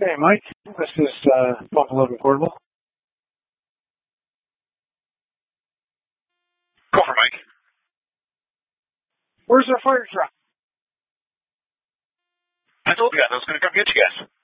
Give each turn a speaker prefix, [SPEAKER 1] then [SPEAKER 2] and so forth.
[SPEAKER 1] Hey, Mike. This is Buffalo and Portable.
[SPEAKER 2] Go for Mike.
[SPEAKER 1] Where's our fire truck?
[SPEAKER 2] I told you guys I was going to come get you guys.